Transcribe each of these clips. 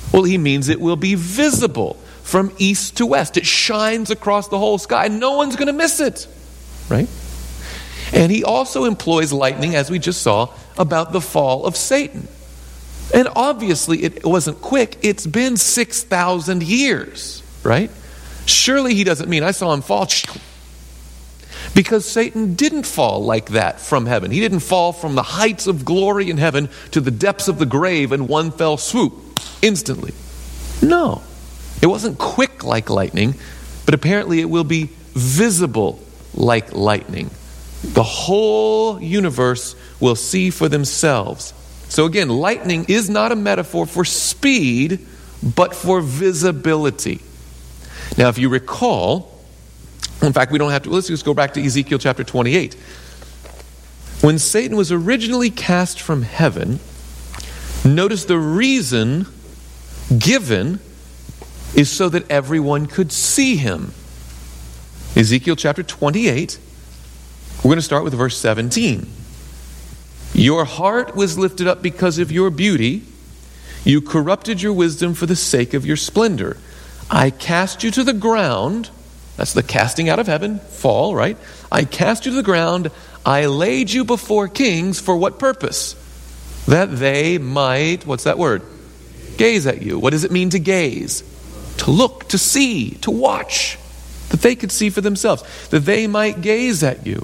Well, he means it will be visible from east to west. It shines across the whole sky. No one's going to miss it, right? And he also employs lightning, as we just saw, about the fall of Satan. And obviously it wasn't quick. It's been 6,000 years, right? Surely he doesn't mean I saw him fall. Because Satan didn't fall like that from heaven. He didn't fall from the heights of glory in heaven to the depths of the grave in one fell swoop, instantly. No. It wasn't quick like lightning, but apparently it will be visible like lightning. The whole universe will see for themselves. So again, lightning is not a metaphor for speed, but for visibility. Now, if you recall, in fact, we don't have to, let's just go back to Ezekiel chapter 28. When Satan was originally cast from heaven, notice the reason given is so that everyone could see him. Ezekiel chapter 28, we're going to start with verse 17. Your heart was lifted up because of your beauty. You corrupted your wisdom for the sake of your splendor. I cast you to the ground. That's the casting out of heaven, fall, right? I cast you to the ground. I laid you before kings for what purpose? That they might, what's that word? Gaze at you. What does it mean to gaze? To look, to see, to watch. That they could see for themselves. That they might gaze at you.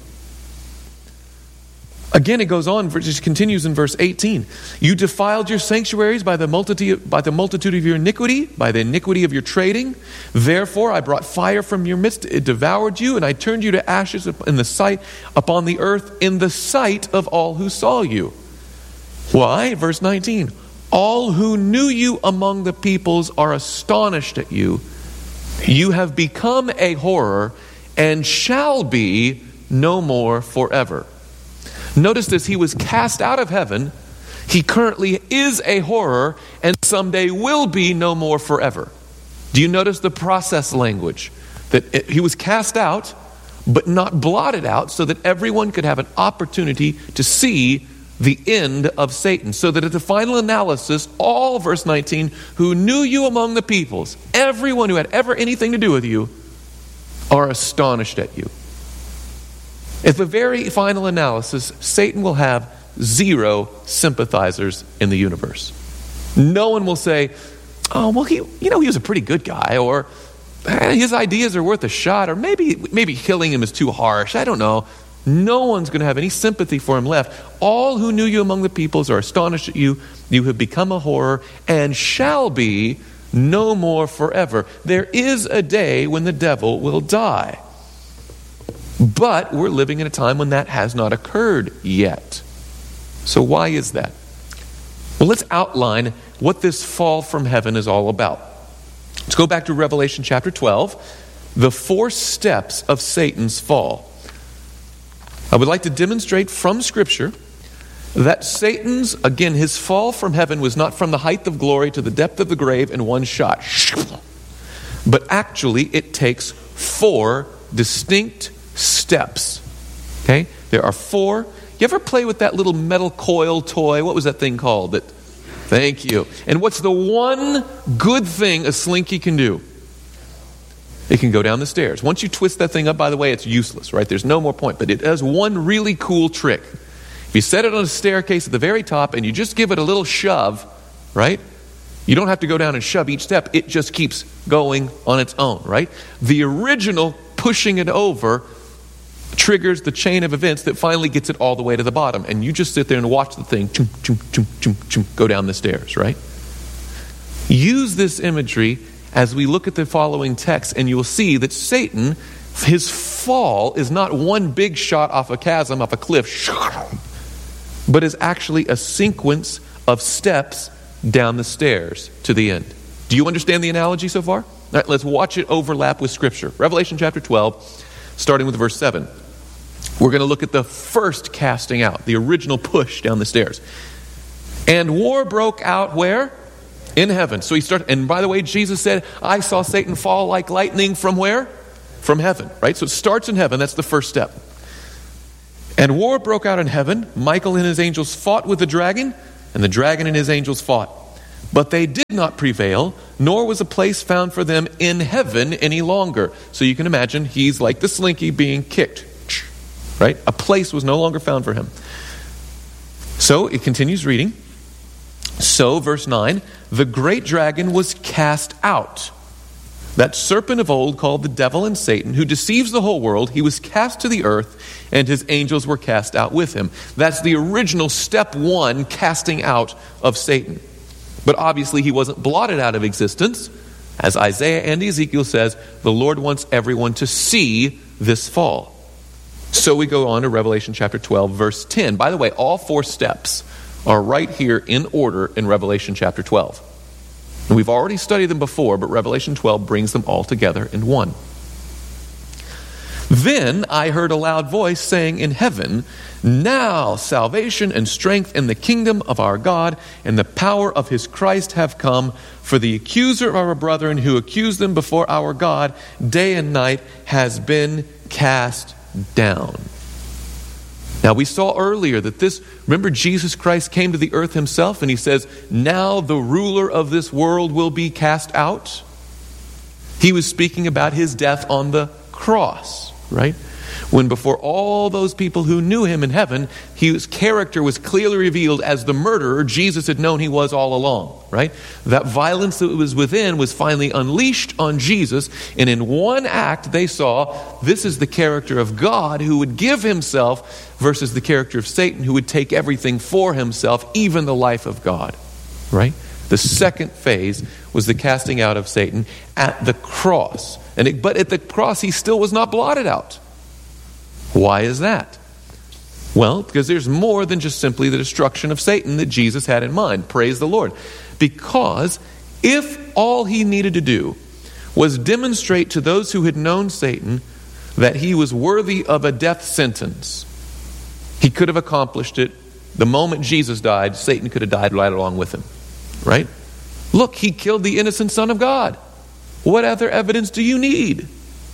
Again, it goes on, it continues in verse 18. You defiled your sanctuaries by the multitude of your iniquity, by the iniquity of your trading. Therefore, I brought fire from your midst. It devoured you, and I turned you to ashes upon the earth in the sight of all who saw you. Why? Verse 19. All who knew you among the peoples are astonished at you. You have become a horror and shall be no more forever. Notice this, he was cast out of heaven. He currently is a horror and someday will be no more forever. Do you notice the process language? That he was cast out, but not blotted out, so that everyone could have an opportunity to see the end of Satan. So that at the final analysis, all, verse 19, who knew you among the peoples, everyone who had ever anything to do with you, are astonished at you. At the very final analysis, Satan will have 0 sympathizers in the universe. No one will say, oh, well, he was a pretty good guy, or his ideas are worth a shot, or maybe killing him is too harsh. I don't know. No one's going to have any sympathy for him left. All who knew you among the peoples are astonished at you. You have become a horror and shall be no more forever. There is a day when the devil will die. But we're living in a time when that has not occurred yet. So why is that? Well, let's outline what this fall from heaven is all about. Let's go back to Revelation chapter 12, the 4 steps of Satan's fall. I would like to demonstrate from Scripture that Satan's, again, his fall from heaven was not from the height of glory to the depth of the grave in one shot. But actually, it takes 4 distinct steps. Okay? There are 4. You ever play with that little metal coil toy? What was that thing called? Thank you. And what's the one good thing a slinky can do? It can go down the stairs. Once you twist that thing up, by the way, it's useless, right? There's no more point. But it has one really cool trick. If you set it on a staircase at the very top and you just give it a little shove, right? You don't have to go down and shove each step. It just keeps going on its own, right? The original pushing it over triggers the chain of events that finally gets it all the way to the bottom. And you just sit there and watch the thing go down the stairs, right? Use this imagery as we look at the following text, and you will see that Satan, his fall is not one big shot off a chasm, off a cliff, but is actually a sequence of steps down the stairs to the end. Do you understand the analogy so far? All right, let's watch it overlap with Scripture. Revelation chapter 12, starting with verse 7. We're going to look at the first casting out, the original push down the stairs. And war broke out where? In heaven. So he started, and by the way, Jesus said, I saw Satan fall like lightning from where? From heaven, right? So it starts in heaven. That's the first step. And war broke out in heaven. Michael and his angels fought with the dragon, and the dragon and his angels fought. But they did not prevail, nor was a place found for them in heaven any longer. So you can imagine he's like the slinky being kicked, right? A place was no longer found for him. So it continues reading. So, verse 9, the great dragon was cast out. That serpent of old called the devil and Satan, who deceives the whole world, he was cast to the earth, and his angels were cast out with him. That's the original step one casting out of Satan. But obviously he wasn't blotted out of existence. As Isaiah and Ezekiel says, the Lord wants everyone to see this fall. So we go on to Revelation chapter 12, verse 10. By the way, all four steps are right here in order in Revelation chapter 12. And we've already studied them before, but Revelation 12 brings them all together in one. Then I heard a loud voice saying in heaven, now salvation and strength in the kingdom of our God and the power of his Christ have come, for the accuser of our brethren who accused them before our God day and night has been cast down. Now we saw earlier that remember Jesus Christ came to the earth himself and he says, now the ruler of this world will be cast out. He was speaking about his death on the cross, right? When before all those people who knew him in heaven, his character was clearly revealed as the murderer Jesus had known he was all along, right? That violence that was within was finally unleashed on Jesus, and in one act they saw this is the character of God who would give himself versus the character of Satan who would take everything for himself, even the life of God, right? The second phase was the casting out of Satan at the cross. But at the cross he still was not blotted out. Why is that? Well, because there's more than just simply the destruction of Satan that Jesus had in mind. Praise the Lord. Because if all he needed to do was demonstrate to those who had known Satan that he was worthy of a death sentence, he could have accomplished it. The moment Jesus died, Satan could have died right along with him. Right? Look, he killed the innocent Son of God. What other evidence do you need?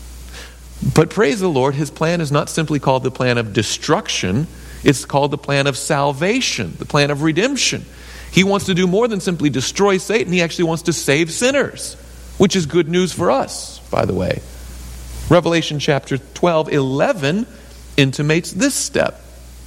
But praise the Lord, his plan is not simply called the plan of destruction. It's called the plan of salvation, the plan of redemption. He wants to do more than simply destroy Satan. He actually wants to save sinners, which is good news for us, by the way. Revelation chapter 12, 11 intimates this step.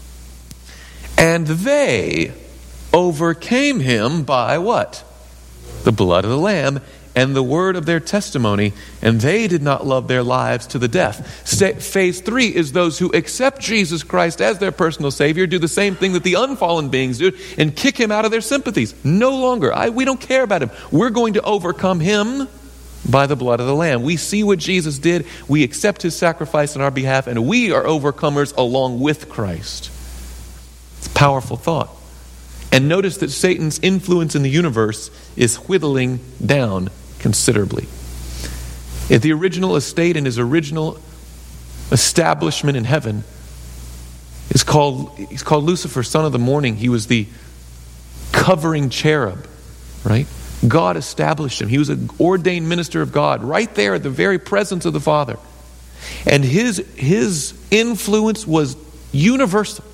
And they overcame him by what? The blood of the Lamb and the word of their testimony, and they did not love their lives to the death. Phase 3 is those who accept Jesus Christ as their personal Savior, do the same thing that the unfallen beings do, and kick him out of their sympathies. No longer. We don't care about him. We're going to overcome him by the blood of the Lamb. We see what Jesus did. We accept his sacrifice on our behalf, and we are overcomers along with Christ. It's a powerful thought. And notice that Satan's influence in the universe is whittling down considerably. At the original estate and his original establishment in heaven, he's called Lucifer, son of the morning. He was the covering cherub, right? God established him. He was an ordained minister of God right there at the very presence of the Father. And his influence was universal.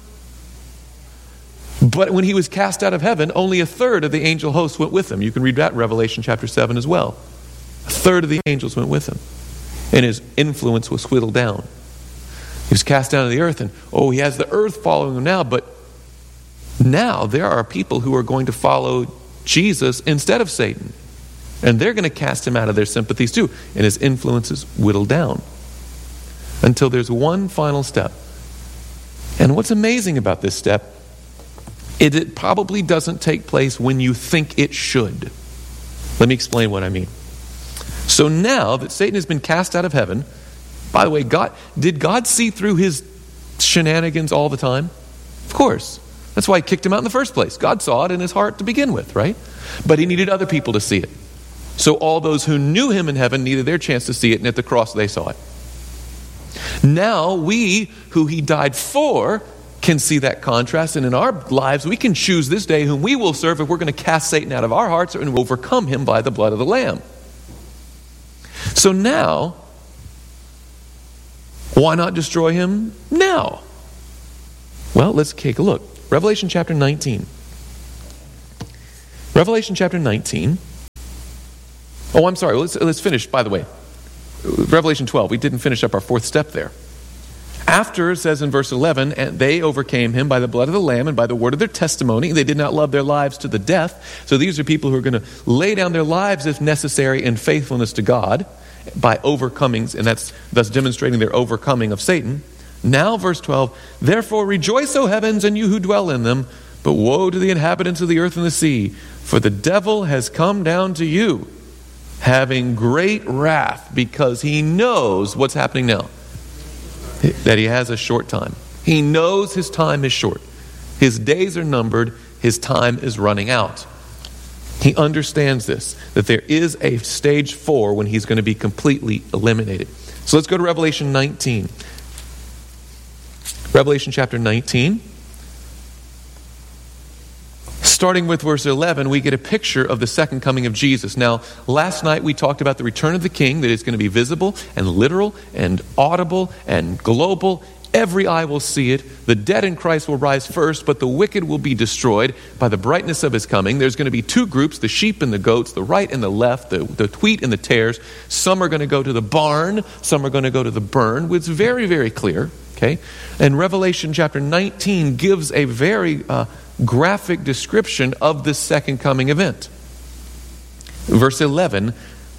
But when he was cast out of heaven, only a third of the angel hosts went with him. You can read that in Revelation chapter 7 as well. A third of the angels went with him. And his influence was whittled down. He was cast down to the earth, and he has the earth following him now. But now there are people who are going to follow Jesus instead of Satan. And they're going to cast him out of their sympathies too. And his influence is whittled down. Until there's one final step. And what's amazing about this step, it probably doesn't take place when you think it should. Let me explain what I mean. So now that Satan has been cast out of heaven, by the way, did God see through his shenanigans all the time? Of course. That's why he kicked him out in the first place. God saw it in his heart to begin with, right? But he needed other people to see it. So all those who knew him in heaven needed their chance to see it, and at the cross they saw it. Now we, who he died for, can see that contrast, and in our lives we can choose this day whom we will serve if we're going to cast Satan out of our hearts and overcome him by the blood of the Lamb. So now, why not destroy him now? Well, let's take a look. Revelation chapter 19. Revelation chapter 19. Oh, I'm sorry. Let's finish, by the way. Revelation 12. We didn't finish up our fourth step there. After, it says in verse 11, and they overcame him by the blood of the Lamb and by the word of their testimony. They did not love their lives to the death. So these are people who are going to lay down their lives if necessary in faithfulness to God by overcoming, and that's thus demonstrating their overcoming of Satan. Now, verse 12, therefore rejoice, O heavens, and you who dwell in them, but woe to the inhabitants of the earth and the sea, for the devil has come down to you, having great wrath, because he knows what's happening now. That he has a short time. He knows his time is short. His days are numbered. His time is running out. He understands this, that there is a stage 4 when he's going to be completely eliminated. So let's go to Revelation 19. Revelation chapter 19. Starting with verse 11, we get a picture of the second coming of Jesus. Now, last night we talked about the return of the King, that is going to be visible and literal and audible and global. Every eye will see it. The dead in Christ will rise first, but the wicked will be destroyed by the brightness of his coming. There's going to be two groups, the sheep and the goats, the right and the left, the wheat and the tares. Some are going to go to the barn, some are going to go to the burn. It's very, very clear. Okay? And Revelation chapter 19 gives a very graphic description of this second coming event. Verse 11,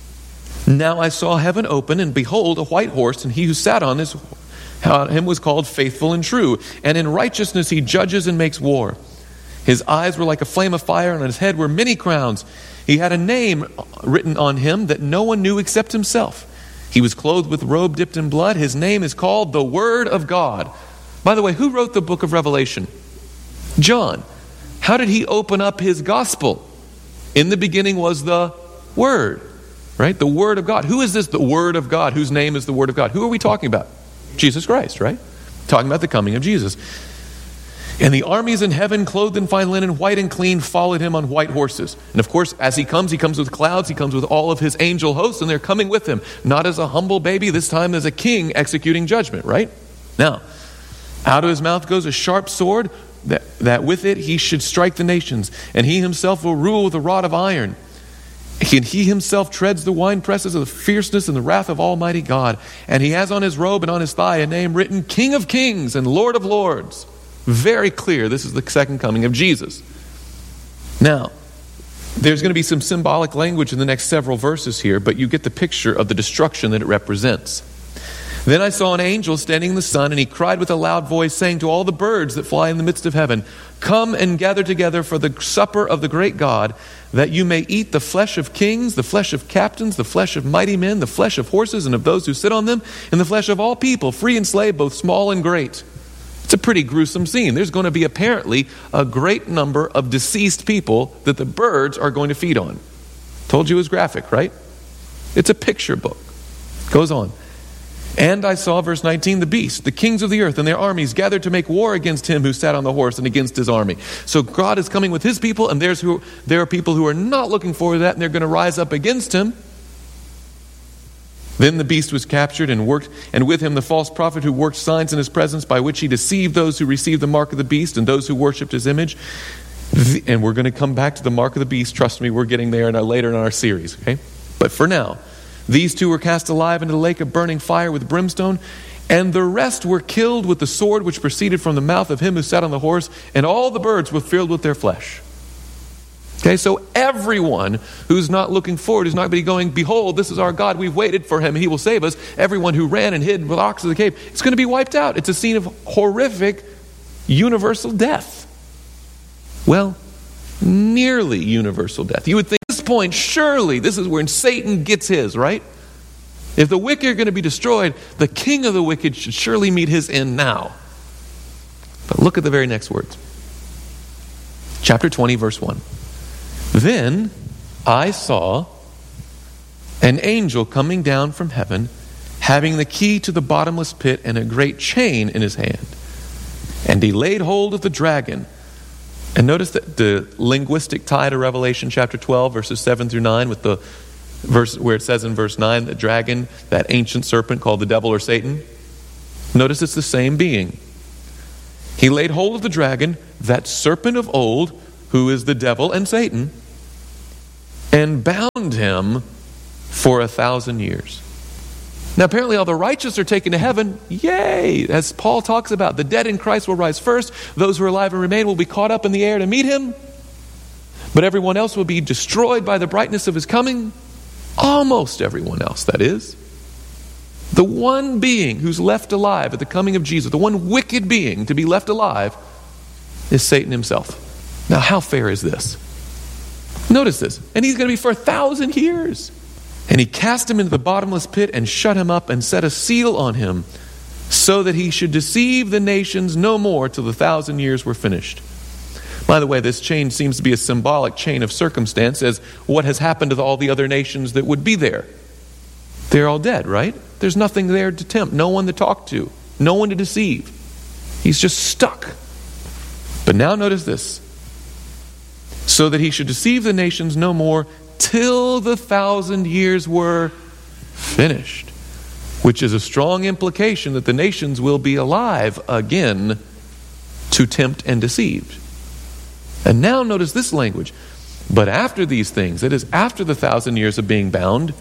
now I saw heaven open, and behold, a white horse, and he who sat on him was called Faithful and True, and in righteousness he judges and makes war. His eyes were like a flame of fire, and on his head were many crowns. He had a name written on him that no one knew except himself. He was clothed with robe dipped in blood. His name is called the Word of God. By the way, who wrote the book of Revelation? John. How did he open up his gospel? In the beginning was the Word, right? The Word of God. Who is this, the Word of God, whose name is the Word of God? Who are we talking about? Jesus Christ, right? Talking about the coming of Jesus. And the armies in heaven, clothed in fine linen, white and clean, followed him on white horses. And of course, as he comes with clouds, he comes with all of his angel hosts, and they're coming with him. Not as a humble baby, this time as a king executing judgment, right? Now, out of his mouth goes a sharp sword, that with it he should strike the nations, and he himself will rule with a rod of iron. And he himself treads the winepresses of the fierceness and the wrath of Almighty God. And he has on his robe and on his thigh a name written, King of Kings and Lord of Lords. Very clear, this is the second coming of Jesus. Now, there's going to be some symbolic language in the next several verses here, but you get the picture of the destruction that it represents. Then I saw an angel standing in the sun, and he cried with a loud voice, saying to all the birds that fly in the midst of heaven, come and gather together for the supper of the great God, that you may eat the flesh of kings, the flesh of captains, the flesh of mighty men, the flesh of horses and of those who sit on them, and the flesh of all people, free and slave, both small and great. It's a pretty gruesome scene. There's going to be apparently a great number of deceased people that the birds are going to feed on. Told you it was graphic, right? It's a picture book. Goes on. And I saw, verse 19, the beast, the kings of the earth and their armies gathered to make war against him who sat on the horse and against his army. So God is coming with his people, and there are people who are not looking forward to that, and they're going to rise up against him. Then the beast was captured and with him the false prophet who worked signs in his presence, by which he deceived those who received the mark of the beast and those who worshipped his image. And we're going to come back to the mark of the beast. Trust me, we're getting there later in our series. Okay, but for now, these two were cast alive into the lake of burning fire with brimstone, and the rest were killed with the sword which proceeded from the mouth of him who sat on the horse, and all the birds were filled with their flesh. Okay, so everyone who's not looking forward, who's not going to be going, behold, this is our God, we've waited for him, he will save us. Everyone who ran and hid with ox of the cave, it's going to be wiped out. It's a scene of horrific, universal death. Well, nearly universal death. You would think at this point, surely this is where Satan gets his, right? If the wicked are going to be destroyed, the king of the wicked should surely meet his end now. But look at the very next words. Chapter 20, verse 1. Then I saw an angel coming down from heaven, having the key to the bottomless pit and a great chain in his hand. And he laid hold of the dragon. And notice that the linguistic tie to Revelation chapter 12, verses 7 through 9, with the verse where it says in verse 9, the dragon, that ancient serpent called the devil or Satan. Notice it's the same being. He laid hold of the dragon, that serpent of old, who is the devil and Satan, and bound him for 1,000 years. Now apparently all the righteous are taken to heaven. Yay! As Paul talks about, the dead in Christ will rise first. Those who are alive and remain will be caught up in the air to meet him. But everyone else will be destroyed by the brightness of his coming. Almost everyone else, that is. The one being who's left alive at the coming of Jesus, the one wicked being to be left alive, is Satan himself. Now how fair is this? Notice this. And he's going to be for 1,000 years. And he cast him into the bottomless pit and shut him up and set a seal on him so that he should deceive the nations no more till the 1,000 years were finished. By the way, this chain seems to be a symbolic chain of circumstance as what has happened to all the other nations that would be there. They're all dead, right? There's nothing there to tempt, no one to talk to, no one to deceive. He's just stuck. But now notice this. So that he should deceive the nations no more till the 1,000 years were finished. Which is a strong implication that the nations will be alive again to tempt and deceive. And now notice this language. But after these things, that is after the 1,000 years of being bound,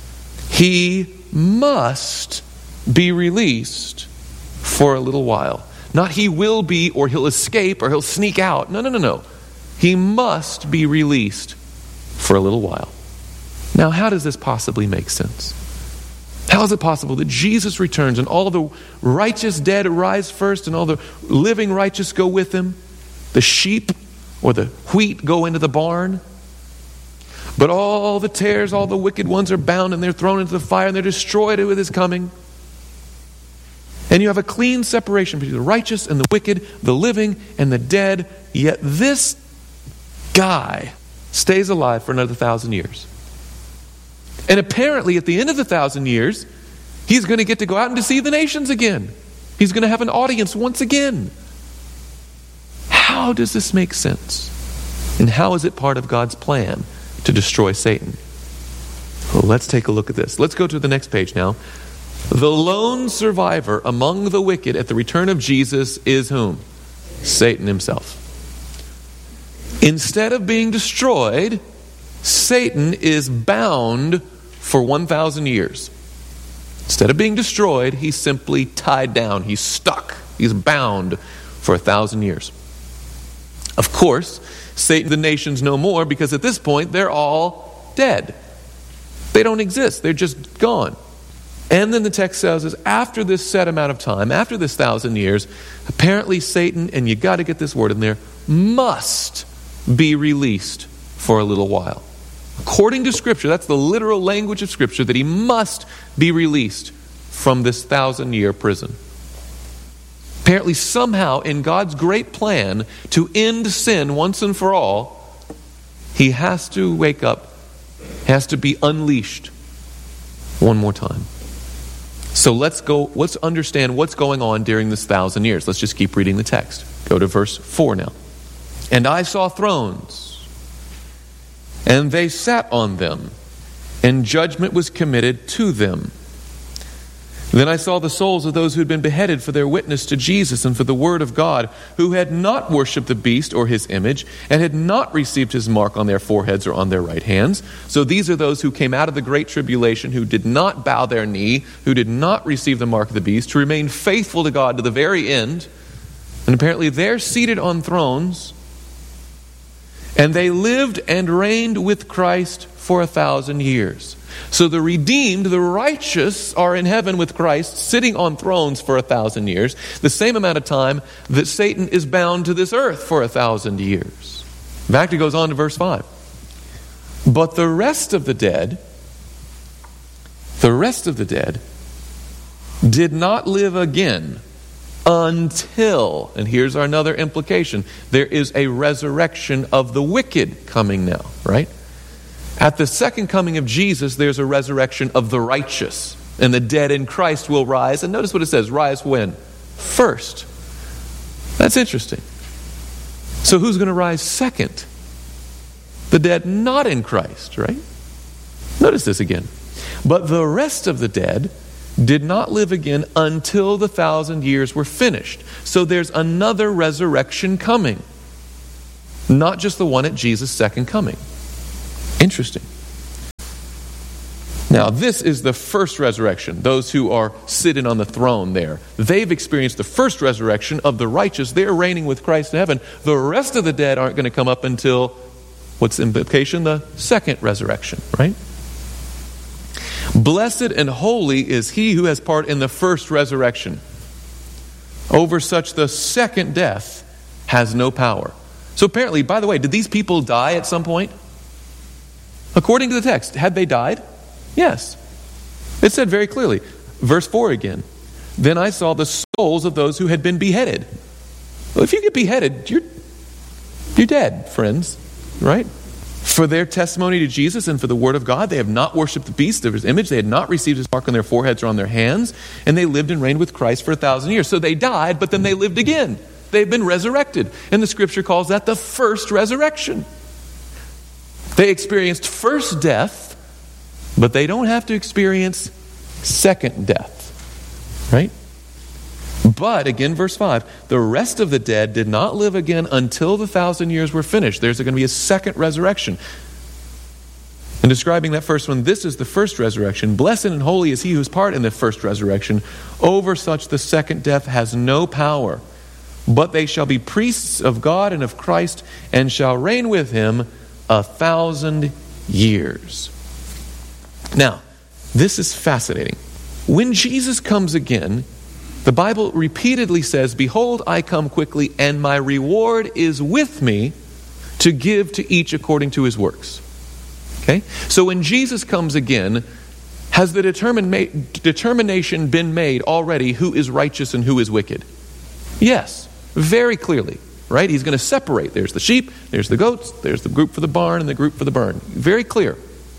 he must be released for a little while. Not he will be, or he'll escape, or he'll sneak out. No. He must be released for a little while. Now, how does this possibly make sense? How is it possible that Jesus returns and all the righteous dead rise first and all the living righteous go with him? The sheep or the wheat go into the barn. But all the tares, all the wicked ones are bound and they're thrown into the fire and they're destroyed with his coming. And you have a clean separation between the righteous and the wicked, the living and the dead. Yet this guy stays alive for another 1,000 years. And apparently at the end of the 1,000 years, he's going to get to go out and deceive the nations again. He's going to have an audience once again. How does this make sense? And how is it part of God's plan to destroy Satan? Well, let's take a look at this. Let's go to the next page now. The lone survivor among the wicked at the return of Jesus is whom? Satan himself. Instead of being destroyed, Satan is bound for 1,000 years. Instead of being destroyed, he's simply tied down. He's stuck. He's bound for 1,000 years. Of course, Satan, the nations no more, because at this point they're all dead. They don't exist. They're just gone. And then the text says is after this set amount of time, after this 1,000 years, apparently Satan, and you got to get this word in there, must be released for a little while. According to Scripture, that's the literal language of Scripture, that he must be released from this 1,000-year prison. Apparently somehow in God's great plan to end sin once and for all, he has to wake up, has to be unleashed one more time. So let's understand what's going on during this 1,000 years. Let's just keep reading the text. Go to verse 4 now. And I saw thrones, and they sat on them, and judgment was committed to them. Then I saw the souls of those who had been beheaded for their witness to Jesus and for the word of God, who had not worshipped the beast or his image, and had not received his mark on their foreheads or on their right hands. So these are those who came out of the great tribulation, who did not bow their knee, who did not receive the mark of the beast, who remained faithful to God to the very end. And apparently they're seated on thrones, and they lived and reigned with Christ for 1,000 years. So the redeemed, the righteous, are in heaven with Christ, sitting on thrones for 1,000 years, the same amount of time that Satan is bound to this earth for 1,000 years. In fact, it goes on to verse 5. But the rest of the dead did not live again until, and here's another implication, there is a resurrection of the wicked coming now, right? At the second coming of Jesus, there's a resurrection of the righteous, and the dead in Christ will rise. And notice what it says, rise when? First. That's interesting. So who's going to rise second? The dead not in Christ, right? Notice this again. But the rest of the dead did not live again until the 1,000 years were finished. So there's another resurrection coming. Not just the one at Jesus' second coming. Interesting. Now, this is the first resurrection. Those who are sitting on the throne there. They've experienced the first resurrection of the righteous. They're reigning with Christ in heaven. The rest of the dead aren't going to come up until, what's the implication? The second resurrection, right? Blessed and holy is he who has part in the first resurrection. Over such the second death has no power. So apparently, by the way, did these people die at some point? According to the text, had they died? Yes. It said very clearly. Verse 4 again. Then I saw the souls of those who had been beheaded. Well, if you get beheaded, you're dead, friends. Right? For their testimony to Jesus and for the word of God, they have not worshipped the beast of his image. They had not received his mark on their foreheads or on their hands. And they lived and reigned with Christ for 1,000 years. So they died, but then they lived again. They've been resurrected. And the scripture calls that the first resurrection. They experienced first death, but they don't have to experience second death. Right? But, again, verse 5, the rest of the dead did not live again until the 1,000 years were finished. There's going to be a second resurrection. And describing that first one, this is the first resurrection. Blessed and holy is he whose part in the first resurrection. Over such the second death has no power. But they shall be priests of God and of Christ, and shall reign with him 1,000 years. Now, this is fascinating. When Jesus comes again, the Bible repeatedly says, behold, I come quickly, and my reward is with me to give to each according to his works. Okay? So when Jesus comes again, has the determination been made already who is righteous and who is wicked? Yes, very clearly. Right? He's going to separate. There's the sheep, there's the goats, there's the group for the barn and the group for the burn. Very clear.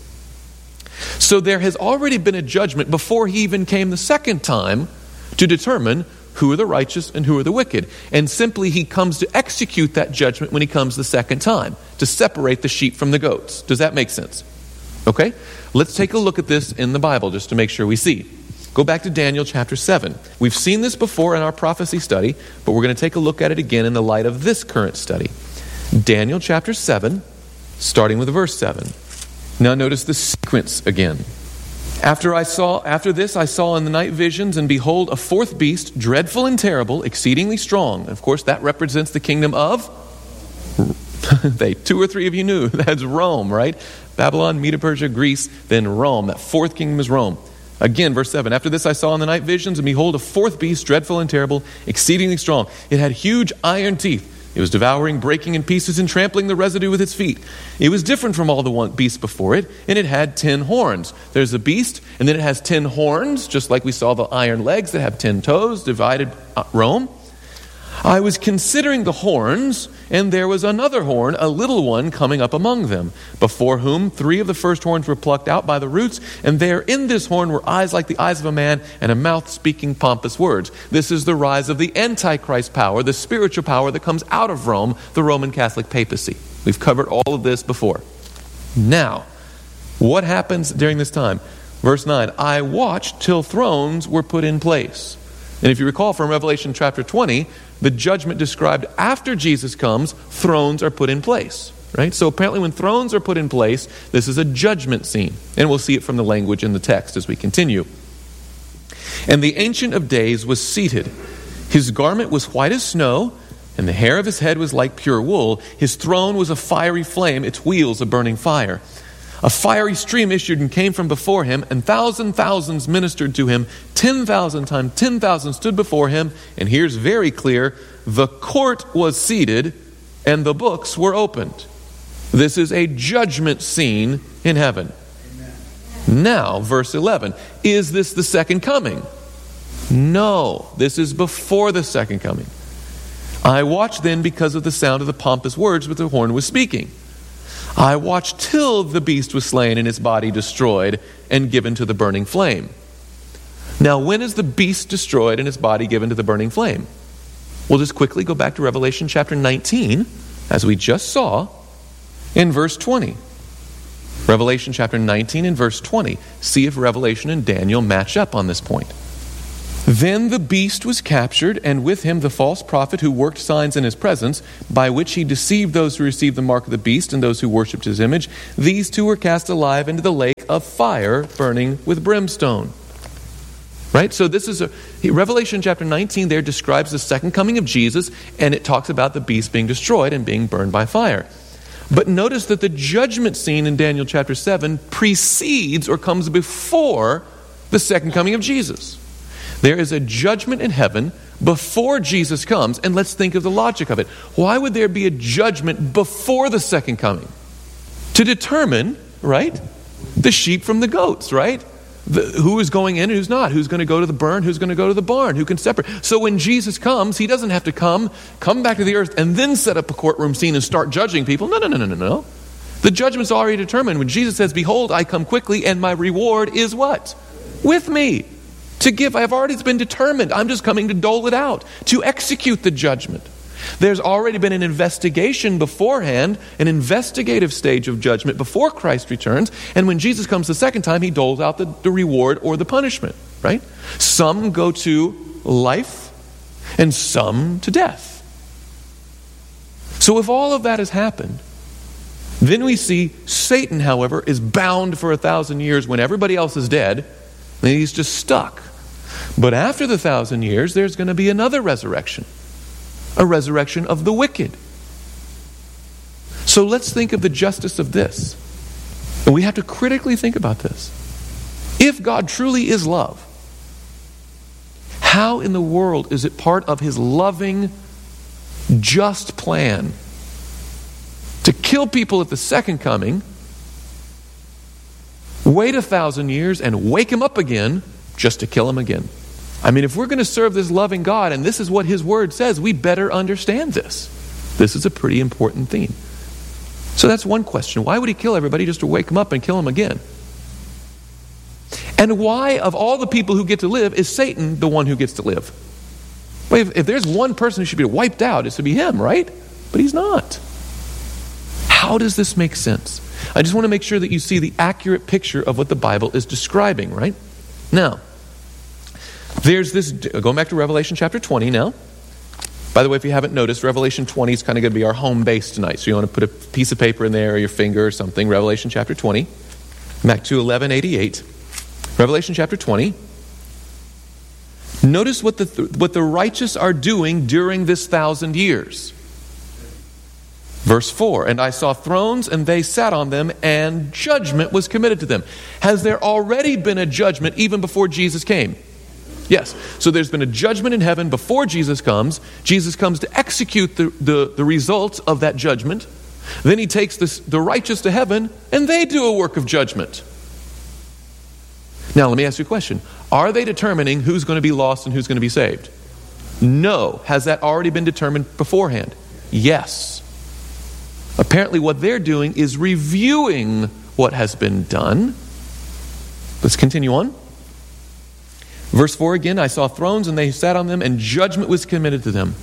So there has already been a judgment before he even came the second time to determine who are the righteous and who are the wicked. And simply he comes to execute that judgment when he comes the second time, to separate the sheep from the goats. Does that make sense? Okay? Let's take a look at this in the Bible just to make sure we see. Go back to Daniel chapter 7. We've seen this before in our prophecy study, but we're going to take a look at it again in the light of this current study. Daniel chapter 7, starting with verse 7. Now notice the sequence again. After this I saw in the night visions, and behold, a fourth beast, dreadful and terrible, exceedingly strong. Of course, that represents the kingdom of... Two or three of you knew. That's Rome, right? Babylon, Medo-Persia, Greece, then Rome. That fourth kingdom is Rome. Again, verse 7. After this I saw in the night visions, and behold, a fourth beast, dreadful and terrible, exceedingly strong. It had huge iron teeth. It was devouring, breaking in pieces, and trampling the residue with its feet. It was different from all the beasts before it, and it had 10 horns. There's a beast, and then it has 10 horns, just like we saw the iron legs that have 10 toes, divided Rome. I was considering the horns, and there was another horn, a little one, coming up among them, before whom 3 of the first horns were plucked out by the roots, and there in this horn were eyes like the eyes of a man, and a mouth speaking pompous words. This is the rise of the Antichrist power, the spiritual power that comes out of Rome, the Roman Catholic papacy. We've covered all of this before. Now, what happens during this time? Verse 9, I watched till thrones were put in place. And if you recall from Revelation chapter 20, the judgment described after Jesus comes, thrones are put in place. Right? So apparently when thrones are put in place, this is a judgment scene. And we'll see it from the language in the text as we continue. And the Ancient of Days was seated. His garment was white as snow, and the hair of his head was like pure wool. His throne was a fiery flame, its wheels a burning fire. A fiery stream issued and came from before him, and thousands ministered to him. 10,000 times 10,000 stood before him. And here's very clear, the court was seated, and the books were opened. This is a judgment scene in heaven. Amen. Now, verse 11, is this the second coming? No, this is before the second coming. I watched then because of the sound of the pompous words which the horn was speaking. I watched till the beast was slain and its body destroyed and given to the burning flame. Now, when is the beast destroyed and its body given to the burning flame? We'll just quickly go back to Revelation chapter 19, as we just saw, in verse 20. Revelation chapter 19 and verse 20. See if Revelation and Daniel match up on this point. Then the beast was captured, and with him the false prophet who worked signs in his presence, by which he deceived those who received the mark of the beast and those who worshipped his image. These two were cast alive into the lake of fire, burning with brimstone. Right? So this is Revelation chapter 19 there describes the second coming of Jesus, and it talks about the beast being destroyed and being burned by fire. But notice that the judgment scene in Daniel chapter 7 precedes or comes before the second coming of Jesus. There is a judgment in heaven before Jesus comes, and let's think of the logic of it. Why would there be a judgment before the second coming? To determine, right, the sheep from the goats, right? Who is going in and who's not? Who's going to go to the burn? Who's going to go to the barn? Who can separate? So when Jesus comes, he doesn't have to come back to the earth and then set up a courtroom scene and start judging people. No. The judgment's already determined. When Jesus says, "Behold, I come quickly, and my reward is" what? With me. To give. I have already been determined. I'm just coming to dole it out, to execute the judgment. There's already been an investigation beforehand, an investigative stage of judgment before Christ returns. And when Jesus comes the second time, he doles out the reward or the punishment, right? Some go to life and some to death. So if all of that has happened, then we see Satan, however, is bound for 1,000 years when everybody else is dead, and he's just stuck. But after the 1,000 years, there's going to be another resurrection. A resurrection of the wicked. So let's think of the justice of this. And we have to critically think about this. If God truly is love, how in the world is it part of his loving, just plan to kill people at the second coming, wait 1,000 years, and wake him up again just to kill him again? I mean, if we're going to serve this loving God, and this is what his word says, we better understand this. This is a pretty important theme. So that's one question. Why would he kill everybody just to wake them up and kill them again? And why, of all the people who get to live, is Satan the one who gets to live? Well, if there's one person who should be wiped out, it should be him, right? But he's not. How does this make sense? I just want to make sure that you see the accurate picture of what the Bible is describing, right? Now, there's this, going back to Revelation chapter 20 now. By the way, if you haven't noticed, Revelation 20 is kind of going to be our home base tonight. So you want to put a piece of paper in there or your finger or something. Revelation chapter 20. Back to 1188. Revelation chapter 20. Notice what the righteous are doing during this 1,000 years. Verse 4, and I saw thrones, and they sat on them, and judgment was committed to them. Has there already been a judgment even before Jesus came? Yes. So there's been a judgment in heaven before Jesus comes. Jesus comes to execute the results of that judgment. Then he takes the righteous to heaven, and they do a work of judgment. Now, let me ask you a question. Are they determining who's going to be lost and who's going to be saved? No. Has that already been determined beforehand? Yes. Apparently what they're doing is reviewing what has been done. Let's continue on. Verse 4 again, I saw thrones and they sat on them, and judgment was committed to them.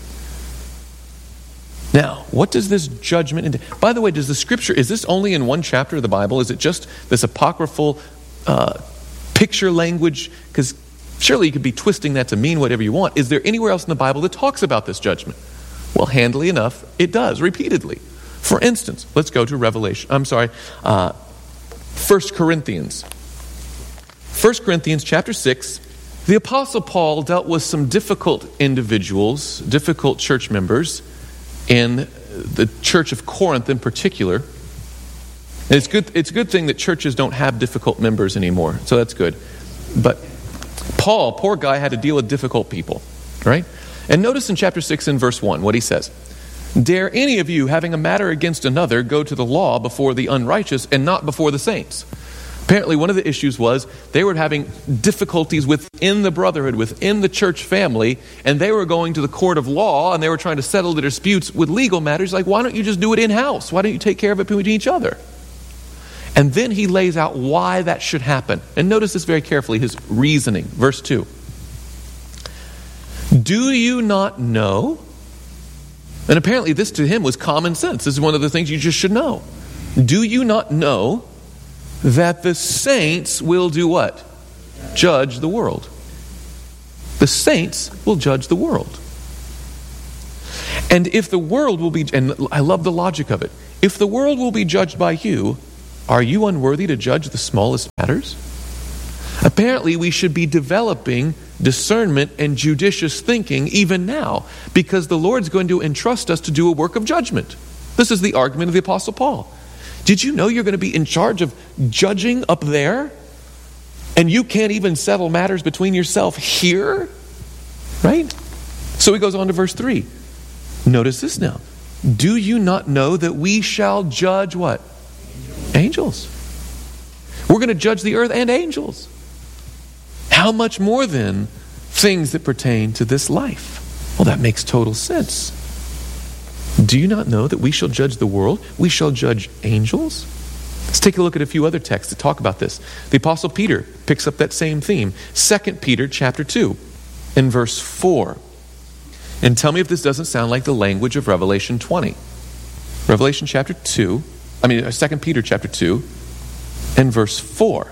Now, what does this judgment... By the way, does the scripture... Is this only in one chapter of the Bible? Is it just this apocryphal picture language? Because surely you could be twisting that to mean whatever you want. Is there anywhere else in the Bible that talks about this judgment? Well, handily enough, it does, repeatedly. For instance, let's go to 1 Corinthians. 1 Corinthians chapter 6, the Apostle Paul dealt with some difficult individuals, difficult church members, in the church of Corinth in particular. And it's a good thing that churches don't have difficult members anymore, so that's good. But Paul, poor guy, had to deal with difficult people, right? And notice in chapter 6 and verse 1 what he says. Dare any of you, having a matter against another, go to the law before the unrighteous and not before the saints? Apparently one of the issues was they were having difficulties within the brotherhood, within the church family, and they were going to the court of law and they were trying to settle the disputes with legal matters. Like, why don't you just do it in-house? Why don't you take care of it between each other? And then he lays out why that should happen. And notice this very carefully, his reasoning. Verse 2. Do you not know? And apparently this to him was common sense. This is one of the things you just should know. Do you not know that the saints will do what? Judge the world. The saints will judge the world. And if the world will be, and I love the logic of it, if the world will be judged by you, are you unworthy to judge the smallest matters? Apparently, we should be developing discernment and judicious thinking even now, because the Lord's going to entrust us to do a work of judgment. This is the argument of the Apostle Paul. Did you know you're going to be in charge of judging up there? And you can't even settle matters between yourself here? Right? So he goes on to verse 3. Notice this now. Do you not know that we shall judge what? Angels. We're going to judge the earth and angels. How much more then things that pertain to this life? Well, that makes total sense. Do you not know that we shall judge the world? We shall judge angels? Let's take a look at a few other texts that talk about this. The Apostle Peter picks up that same theme. 2 Peter chapter 2 and verse 4. And tell me if this doesn't sound like the language of Revelation 20. Revelation chapter 2, 2 Peter chapter 2 and verse 4.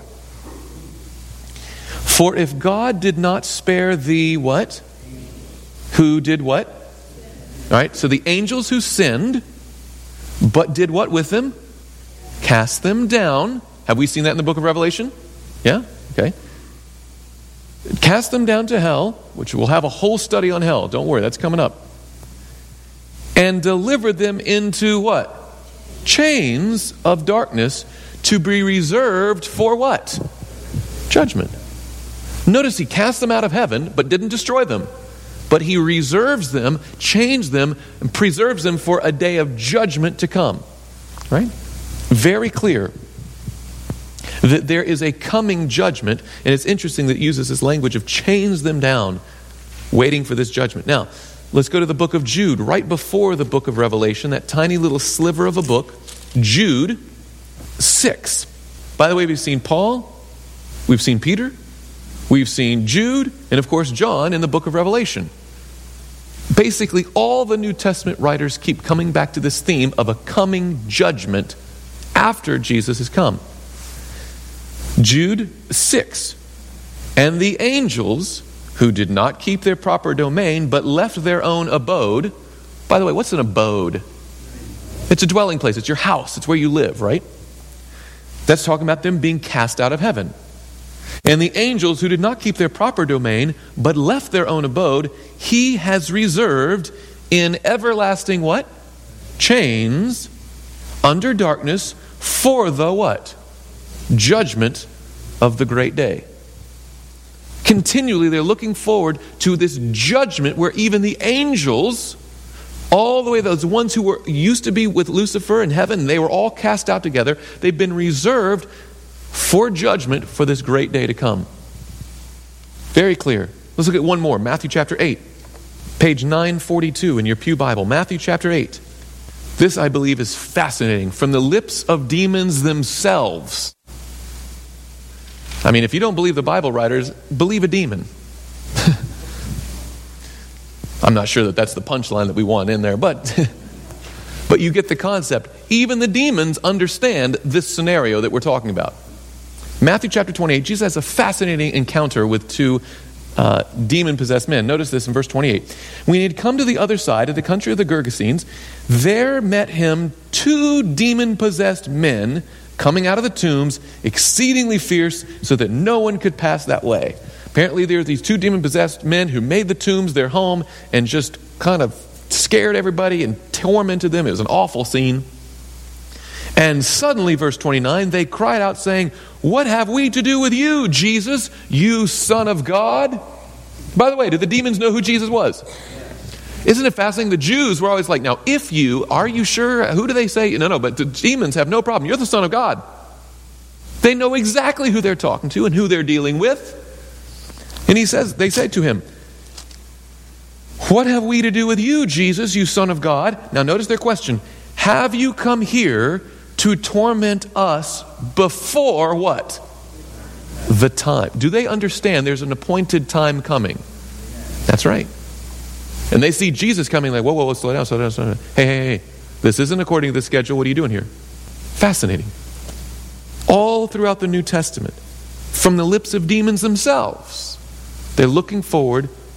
For if God did not spare the what? Who did what? All right, so the angels who sinned, but did what with them? Cast them down. Have we seen that in the book of Revelation? Yeah? Okay. Cast them down to hell, which we'll have a whole study on hell. Don't worry, that's coming up. And delivered them into what? Chains of darkness to be reserved for what? Judgment. Notice he cast them out of heaven, but didn't destroy them. But he reserves them, chains them, and preserves them for a day of judgment to come. Right? Very clear that there is a coming judgment, and it's interesting that it uses this language of chains them down, waiting for this judgment. Now, let's go to the book of Jude, right before the book of Revelation, that tiny little sliver of a book, Jude 6. By the way, we've seen Paul, we've seen Peter, we've seen Jude, and of course John in the book of Revelation. Basically, all the New Testament writers keep coming back to this theme of a coming judgment after Jesus has come. Jude 6. And the angels who did not keep their proper domain, but left their own abode. By the way, what's an abode? It's a dwelling place. It's your house. It's where you live, right? That's talking about them being cast out of heaven. And the angels who did not keep their proper domain, but left their own abode, he has reserved in everlasting what? Chains under darkness for the what? Judgment of the great day. Continually they're looking forward to this judgment where even the angels, all the way those ones who were used to be with Lucifer in heaven, they were all cast out together. They've been reserved for judgment for this great day to come. Very clear. Let's look at one more. Matthew chapter 8. Page 942 in your pew Bible. Matthew chapter 8. This, I believe, is fascinating. From the lips of demons themselves. I mean, if you don't believe the Bible writers, believe a demon. I'm not sure that that's the punchline that we want in there, but you get the concept. Even the demons understand this scenario that we're talking about. Matthew chapter 28, Jesus has a fascinating encounter with two demon-possessed men. Notice this in verse 28. When he had come to the other side of the country of the Gergesenes, there met him two demon-possessed men coming out of the tombs, exceedingly fierce, so that no one could pass that way. Apparently there were these two demon-possessed men who made the tombs their home and just kind of scared everybody and tormented them. It was an awful scene. And suddenly, verse 29, they cried out saying, "What have we to do with you, Jesus, you Son of God?" By the way, did the demons know who Jesus was? Isn't it fascinating? The Jews were always like, now, are you sure? Who do they say? No, but the demons have no problem. You're the Son of God. They know exactly who they're talking to and who they're dealing with. And they say to him, "What have we to do with you, Jesus, you Son of God?" Now notice their question. "Have you come here to torment us before what? The time." Do they understand there's an appointed time coming? That's right. And they see Jesus coming like, whoa, slow down. Hey. This isn't according to the schedule. What are you doing here? Fascinating. All throughout the New Testament, from the lips of demons themselves, they're looking forward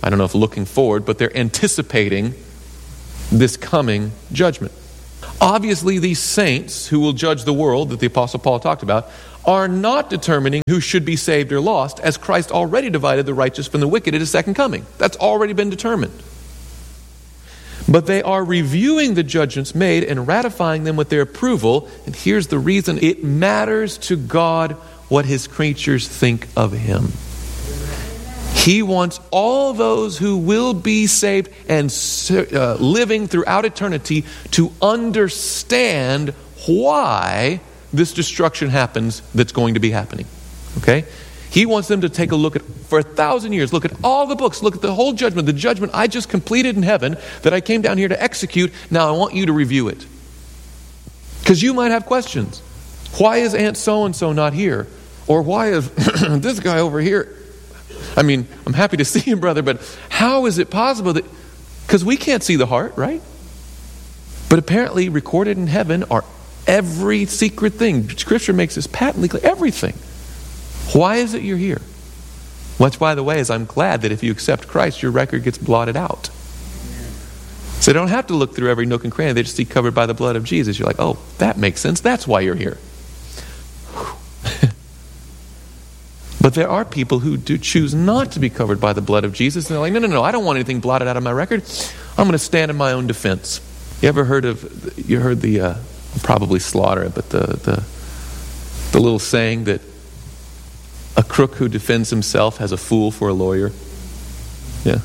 I don't know if looking forward, but they're anticipating this coming judgment. Obviously, these saints who will judge the world that the Apostle Paul talked about are not determining who should be saved or lost, as Christ already divided the righteous from the wicked at his second coming. That's already been determined. But they are reviewing the judgments made and ratifying them with their approval. And here's the reason: it matters to God what his creatures think of him. He wants all those who will be saved and living throughout eternity to understand why this destruction happens that's going to be happening. Okay? He wants them to take a look at, for 1,000 years, look at all the books, look at the whole judgment, the judgment I just completed in heaven that I came down here to execute. Now I want you to review it. Because you might have questions. Why is Aunt so-and-so not here? Or why is this guy over here? I mean, I'm happy to see him, brother, but how is it possible that... Because we can't see the heart, right? But apparently recorded in heaven are every secret thing. Scripture makes this patently clear. Everything. Why is it you're here? Which, by the way, is I'm glad that if you accept Christ, your record gets blotted out. So they don't have to look through every nook and cranny. They just see covered by the blood of Jesus. You're like, oh, that makes sense. That's why you're here. But there are people who do choose not to be covered by the blood of Jesus. And they're like, no, I don't want anything blotted out of my record. I'm going to stand in my own defense. You ever heard the, probably slaughter it, but the little saying that a crook who defends himself has a fool for a lawyer? Yeah.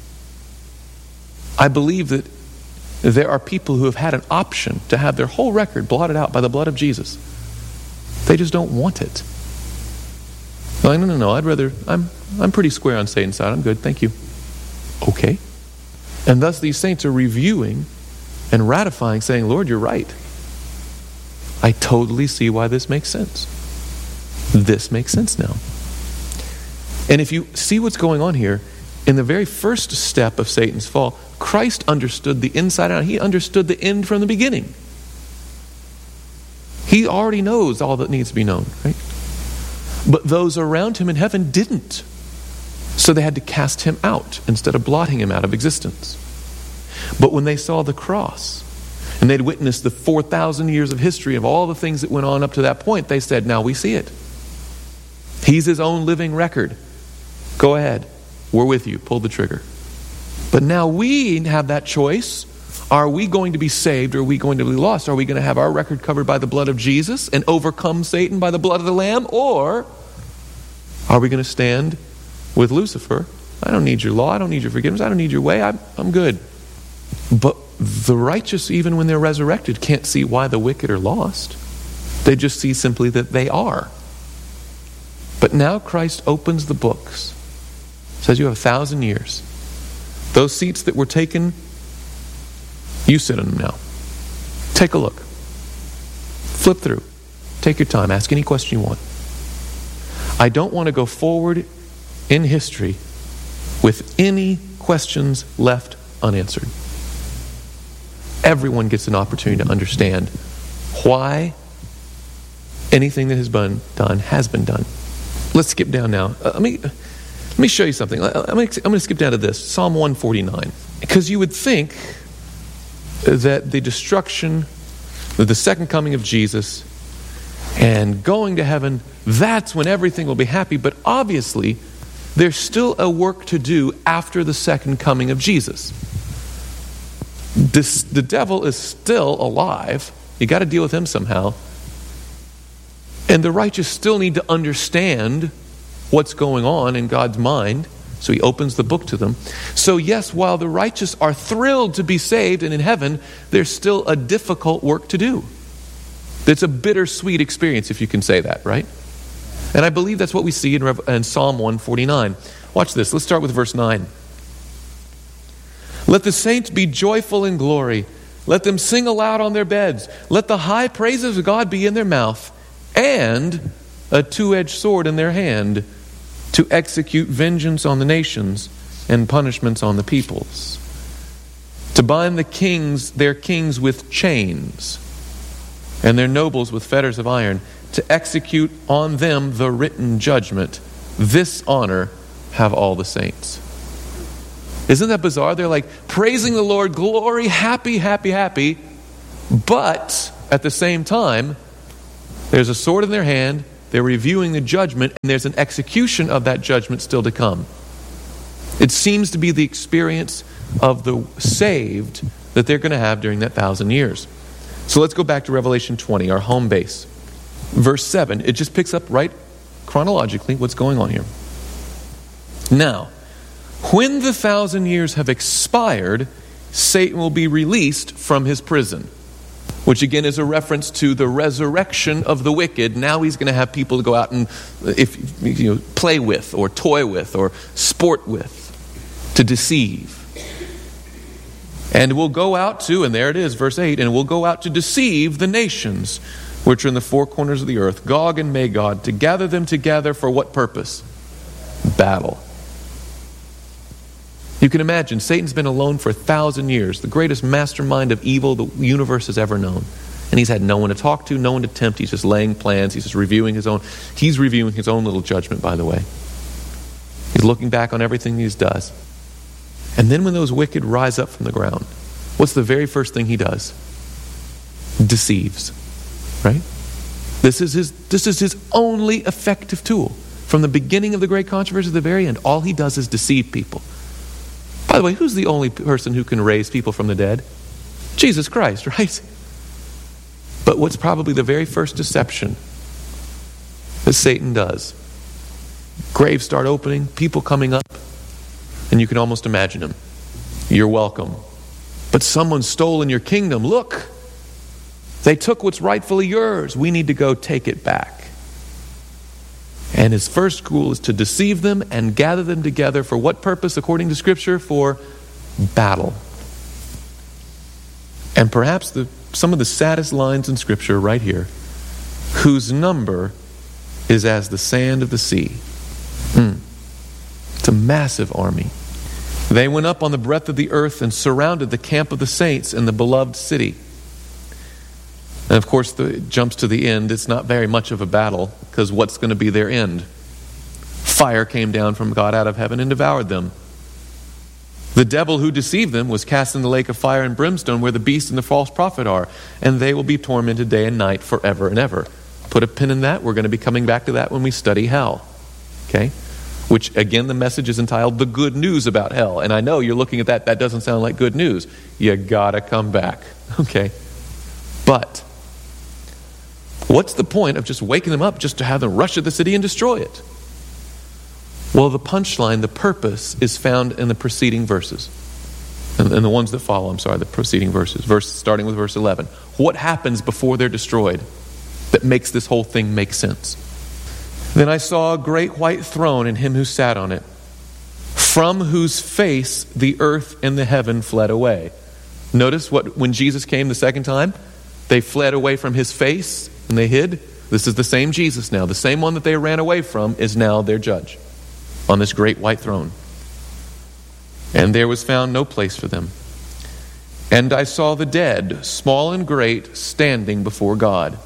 I believe that there are people who have had an option to have their whole record blotted out by the blood of Jesus. They just don't want it. They're like, no, I'd rather, I'm pretty square on Satan's side. I'm good, thank you. Okay. And thus these saints are reviewing and ratifying, saying, Lord, you're right. I totally see why this makes sense. This makes sense now. And if you see what's going on here, in the very first step of Satan's fall, Christ understood the inside out. He understood the end from the beginning. He already knows all that needs to be known, right? But those around him in heaven didn't. So they had to cast him out instead of blotting him out of existence. But when they saw the cross, and they'd witnessed the 4,000 years of history of all the things that went on up to that point, they said, now we see it. He's his own living record. Go ahead. We're with you. Pull the trigger. But now we have that choice. Are we going to be saved or are we going to be lost? Are we going to have our record covered by the blood of Jesus and overcome Satan by the blood of the Lamb? Or are we going to stand with Lucifer? I don't need your law. I don't need your forgiveness. I don't need your way. I'm good. But the righteous, even when they're resurrected, can't see why the wicked are lost. They just see simply that they are. But now Christ opens the books. Says you have 1,000 years. Those seats that were taken, you sit on them now. Take a look. Flip through. Take your time. Ask any question you want. I don't want to go forward in history with any questions left unanswered. Everyone gets an opportunity to understand why anything that has been done has been done. Let's skip down now. Let me show you something. I'm going to skip down to this, Psalm 149. Because you would think that the destruction, the second coming of Jesus, and going to heaven, that's when everything will be happy. But obviously, there's still a work to do after the second coming of Jesus. The devil is still alive. You got to deal with him somehow. And the righteous still need to understand what's going on in God's mind. So he opens the book to them. So yes, while the righteous are thrilled to be saved and in heaven, there's still a difficult work to do. It's a bittersweet experience, if you can say that, right? And I believe that's what we see in Psalm 149. Watch this. Let's start with verse 9. Let the saints be joyful in glory. Let them sing aloud on their beds. Let the high praises of God be in their mouth, and a two-edged sword in their hand, to execute vengeance on the nations and punishments on the peoples, to bind their kings with chains and their nobles with fetters of iron, to execute on them the written judgment. This honor have all the saints. Isn't that bizarre? They're like praising the Lord, glory, happy, happy, happy. But at the same time, there's a sword in their hand. They're reviewing the judgment, and there's an execution of that judgment still to come. It seems to be the experience of the saved that they're going to have during that 1,000 years. So let's go back to Revelation 20, our home base. Verse 7, it just picks up right chronologically what's going on here. Now, when the 1,000 years have expired, Satan will be released from his prison, which again is a reference to the resurrection of the wicked. Now he's going to have people to go out and play with or toy with or sport with to deceive. And we'll go out to, and there it is, verse 8, and we'll go out to deceive the nations which are in the four corners of the earth, Gog and Magog, to gather them together for what purpose? Battle. You can imagine, Satan's been alone for 1,000 years, the greatest mastermind of evil the universe has ever known. And he's had no one to talk to, no one to tempt. He's just laying plans. He's just reviewing his own little judgment, by the way. He's looking back on everything he does. And then when those wicked rise up from the ground, what's the very first thing he does? Deceives. Right? This is his only effective tool. From the beginning of the great controversy to the very end, all he does is deceive people. By the way, who's the only person who can raise people from the dead? Jesus Christ, right? But what's probably the very first deception that Satan does? Graves start opening, people coming up, and you can almost imagine him. You're welcome. But someone's stolen your kingdom. Look, they took what's rightfully yours. We need to go take it back. And his first goal is to deceive them and gather them together for what purpose, according to Scripture? For battle. And perhaps some of the saddest lines in Scripture right here, whose number is as the sand of the sea. It's a massive army. They went up on the breadth of the earth and surrounded the camp of the saints in the beloved city. And of course, it jumps to the end. It's not very much of a battle, because what's going to be their end? Fire came down from God out of heaven and devoured them. The devil who deceived them was cast in the lake of fire and brimstone, where the beast and the false prophet are, and they will be tormented day and night forever and ever. Put a pin in that. We're going to be coming back to that when we study hell. Okay? Which, again, the message is entitled The Good News About Hell. And I know you're looking at that. That doesn't sound like good news. You got to come back. Okay? But what's the point of just waking them up just to have them rush at the city and destroy it? Well, the punchline, the purpose, is found in the preceding verses. And the ones that follow, the preceding verses. Starting with verse 11. What happens before they're destroyed that makes this whole thing make sense? Then I saw a great white throne and him who sat on it, from whose face the earth and the heaven fled away. Notice when Jesus came the second time, they fled away from his face and they hid. This is the same Jesus now. The same one that they ran away from is now their judge on this great white throne. And there was found no place for them. And I saw the dead, small and great, standing before God.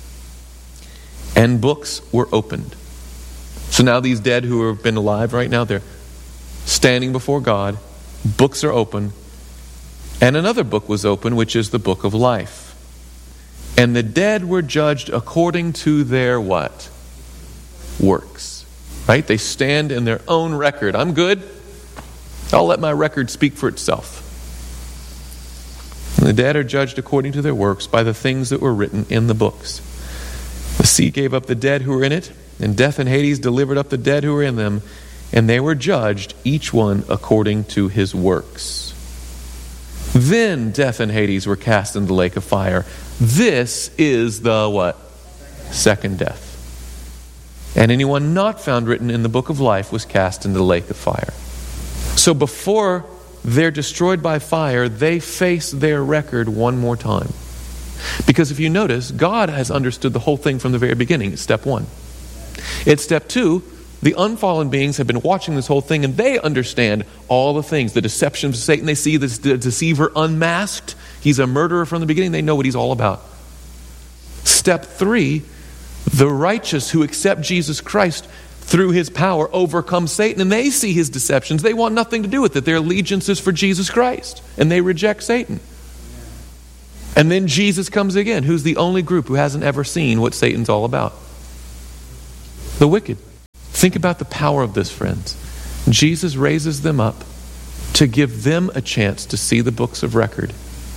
And books were opened. So now these dead who have been alive right now, they're standing before God. Books are open. And another book was open, which is the book of life. And the dead were judged according to their what? Works. Right? They stand in their own record. I'm good. I'll let my record speak for itself. And the dead are judged according to their works by the things that were written in the books. The sea gave up the dead who were in it, and death and Hades delivered up the dead who were in them, and they were judged, each one according to his works. Then death and Hades were cast into the lake of fire. This is the what? Second death. And anyone not found written in the book of life was cast into the lake of fire. So before they're destroyed by fire, they face their record one more time. Because if you notice, God has understood the whole thing from the very beginning. It's step one. It's step two. The unfallen beings have been watching this whole thing, and they understand all the things, the deceptions of Satan. They see this deceiver unmasked. He's a murderer from the beginning. They know what he's all about. Step three, the righteous who accept Jesus Christ through his power, overcome Satan, and they see his deceptions. They want nothing to do with it. Their allegiance is for Jesus Christ, and they reject Satan. And then Jesus comes again, who's the only group who hasn't ever seen what Satan's all about. The wicked. Think about the power of this, friends. Jesus raises them up to give them a chance to see the books of record.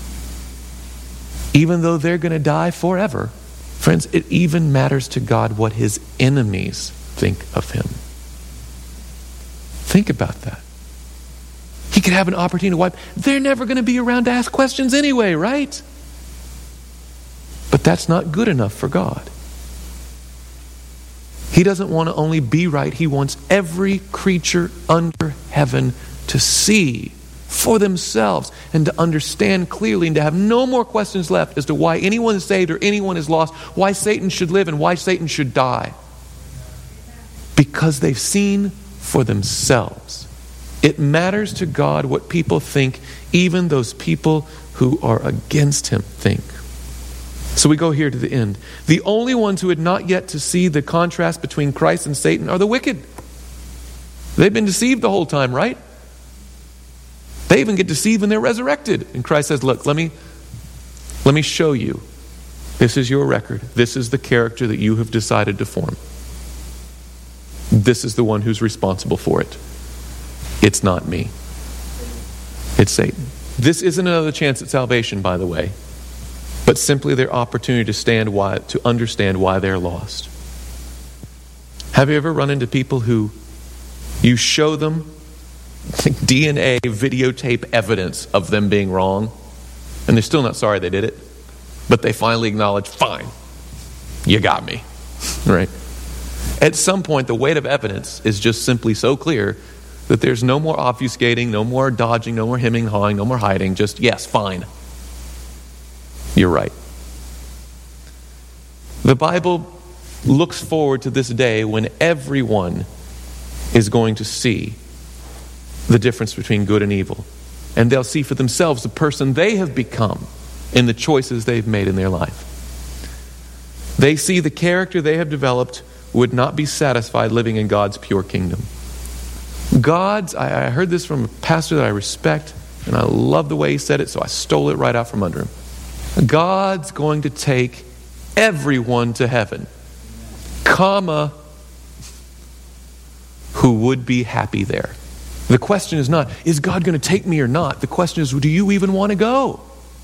Even though they're going to die forever, friends, it even matters to God what his enemies think of him. Think about that. He could have an opportunity to wipe. They're never going to be around to ask questions anyway, right? But that's not good enough for God. He doesn't want to only be right. He wants every creature under heaven to see for themselves and to understand clearly and to have no more questions left as to why anyone is saved or anyone is lost, why Satan should live and why Satan should die. Because they've seen for themselves. It matters to God what people think, even those people who are against him think. So we go here to the end. The only ones who had not yet to see the contrast between Christ and Satan are the wicked. They've been deceived the whole time, right? They even get deceived when they're resurrected. And Christ says, look, let me show you. This is your record. This is the character that you have decided to form. This is the one who's responsible for it. It's not me. It's Satan. This isn't another chance at salvation, by the way, but simply their opportunity to understand why they're lost. Have you ever run into people who you show them DNA videotape evidence of them being wrong, and they're still not sorry they did it, but they finally acknowledge, fine, you got me, right? At some point, the weight of evidence is just simply so clear that there's no more obfuscating, no more dodging, no more hemming, hawing, no more hiding, just, yes, fine. You're right. The Bible looks forward to this day when everyone is going to see the difference between good and evil. And they'll see for themselves the person they have become in the choices they've made in their life. They see the character they have developed would not be satisfied living in God's pure kingdom. I heard this from a pastor that I respect, and I love the way he said it, so I stole it right out from under him. God's going to take everyone to heaven, who would be happy there. The question is not, is God going to take me or not? The question is, do you even want to go?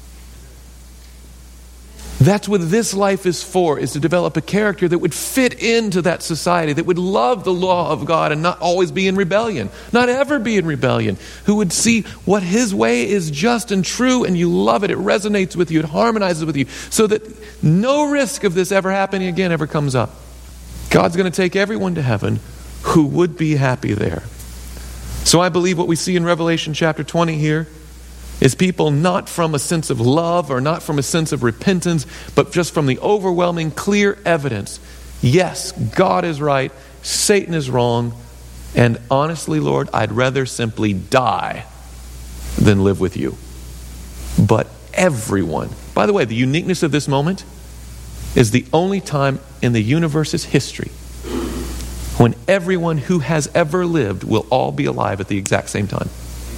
That's what this life is for, is to develop a character that would fit into that society, that would love the law of God and not always be in rebellion, not ever be in rebellion, who would see what his way is just and true and you love it, it resonates with you, it harmonizes with you, so that no risk of this ever happening again ever comes up. God's going to take everyone to heaven who would be happy there. So I believe what we see in Revelation chapter 20 here is people not from a sense of love or not from a sense of repentance, but just from the overwhelming clear evidence. Yes, God is right, Satan is wrong, and honestly, Lord, I'd rather simply die than live with you. But everyone, by the way, the uniqueness of this moment is the only time in the universe's history when everyone who has ever lived will all be alive at the exact same time.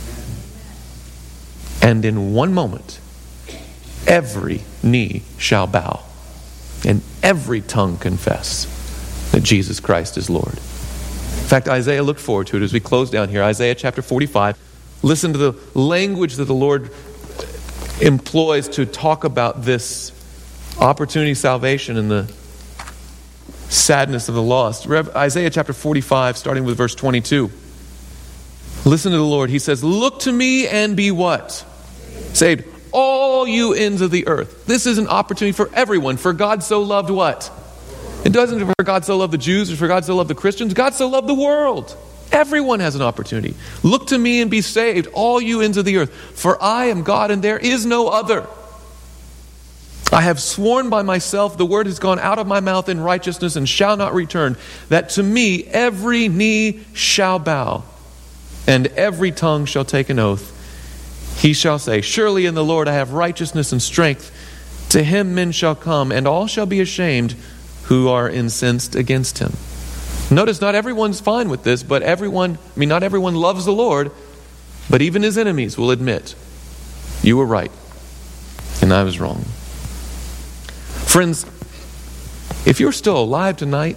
And in one moment, every knee shall bow and every tongue confess that Jesus Christ is Lord. In fact, Isaiah looked forward to it as we close down here. Isaiah chapter 45. Listen to the language that the Lord employs to talk about this opportunity of salvation and the sadness of the lost. Isaiah chapter 45, starting with verse 22. Listen to the Lord. He says, look to me and be what? Saved. All you ends of the earth. This is an opportunity for everyone. For God so loved what? It doesn't for God so loved the Jews or for God so loved the Christians. God so loved the world. Everyone has an opportunity. Look to me and be saved, all you ends of the earth. For I am God and there is no other. I have sworn by myself, the word has gone out of my mouth in righteousness and shall not return, that to me every knee shall bow and every tongue shall take an oath. He shall say, surely in the Lord I have righteousness and strength. To him men shall come, and all shall be ashamed who are incensed against him. Notice not everyone's fine with this, but not everyone loves the Lord, but even his enemies will admit, you were right, and I was wrong. Friends, if you're still alive tonight,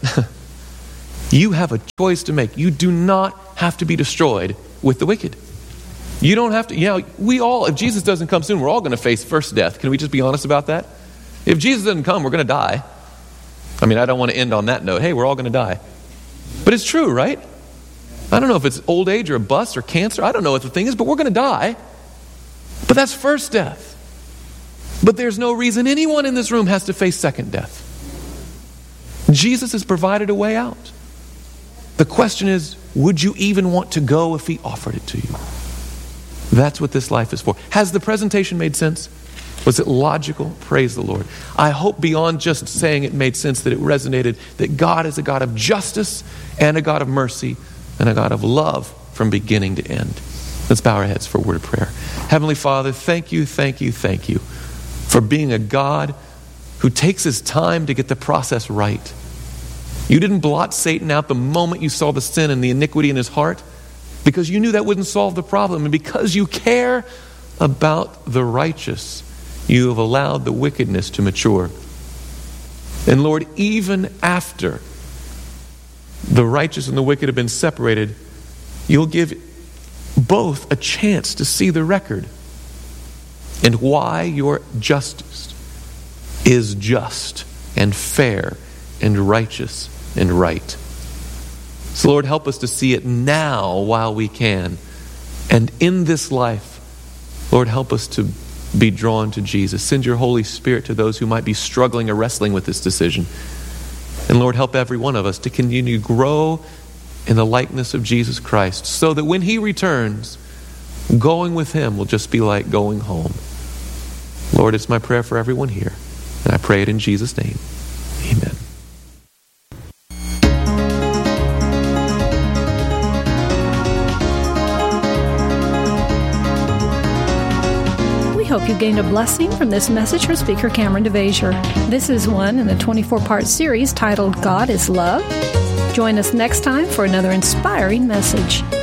you have a choice to make. You do not have to be destroyed with the wicked. You don't have to, if Jesus doesn't come soon, we're all going to face first death. Can we just be honest about that? If Jesus doesn't come, we're going to die. I don't want to end on that note. Hey, we're all going to die. But it's true, right? I don't know if it's old age or a bust or cancer. I don't know what the thing is, but we're going to die. But that's first death. But there's no reason anyone in this room has to face second death. Jesus has provided a way out. The question is, would you even want to go if he offered it to you? That's what this life is for. Has the presentation made sense? Was it logical? Praise the Lord. I hope beyond just saying it made sense that it resonated that God is a God of justice and a God of mercy and a God of love from beginning to end. Let's bow our heads for a word of prayer. Heavenly Father, thank you for being a God who takes his time to get the process right. You didn't blot Satan out the moment you saw the sin and the iniquity in his heart because you knew that wouldn't solve the problem. And because you care about the righteous, you have allowed the wickedness to mature. And Lord, even after the righteous and the wicked have been separated, you'll give both a chance to see the record and why your justice is just and fair and righteous and right. So Lord, help us to see it now while we can. And in this life, Lord, help us to be drawn to Jesus. Send your Holy Spirit to those who might be struggling or wrestling with this decision. And Lord, help every one of us to continue to grow in the likeness of Jesus Christ so that when he returns, going with him will just be like going home. Lord, it's my prayer for everyone here. And I pray it in Jesus' name. Amen. Hope you gained a blessing from this message from Speaker Cameron DeVasier. This is one in the 24-part series titled God is Love. Join us next time for another inspiring message.